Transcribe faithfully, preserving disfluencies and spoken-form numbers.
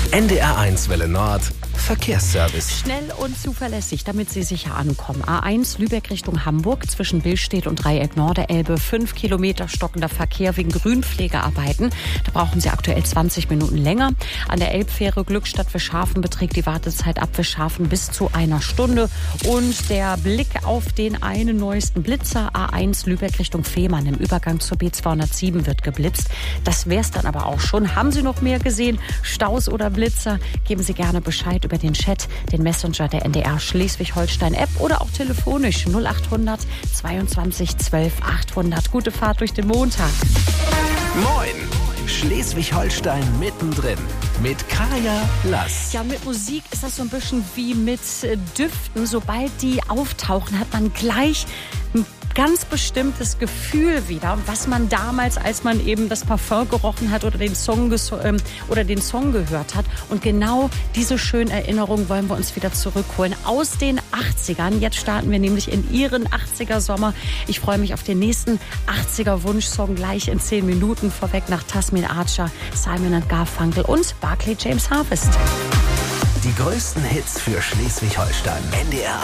N D R eins Welle Nord Verkehrsservice. Schnell und zuverlässig, damit Sie sicher ankommen. A eins Lübeck Richtung Hamburg zwischen Billstedt und Dreieck Norderelbe. Fünf Kilometer stockender Verkehr wegen Grünpflegearbeiten. Da brauchen Sie aktuell zwanzig Minuten länger. An der Elbfähre Glückstadt-Wischhafen beträgt die Wartezeit ab Wischhafen bis zu einer Stunde. Und der Blick auf den einen neuesten Blitzer. A eins Lübeck Richtung Fehmarn im Übergang zur B zweihundertsieben wird geblitzt. Das wär's dann aber auch schon. Haben Sie noch mehr gesehen? Staus oder Blitzer? Geben Sie gerne Bescheid über den Chat, den Messenger der N D R Schleswig-Holstein-App oder auch telefonisch null achthundert zweiundzwanzig zwölf achthundert. Gute Fahrt durch den Montag. Moin! Schleswig-Holstein mittendrin mit Kaya Lass. Ja, mit Musik ist das so ein bisschen wie mit äh, Düften. Sobald die auftauchen, hat man gleich ein ganz bestimmtes Gefühl wieder, was man damals, als man eben das Parfum gerochen hat oder den Song, ges- ähm, oder den Song gehört hat. Und genau diese schönen Erinnerungen wollen wir uns wieder zurückholen aus den achtzigern. Jetzt starten wir nämlich in Ihren achtziger-Sommer. Ich freue mich auf den nächsten achtziger-Wunschsong gleich in zehn Minuten. Vorweg nach Tasmin Archer, Simon and Garfunkel und Barclay James Harvest. Die größten Hits für Schleswig-Holstein. N D R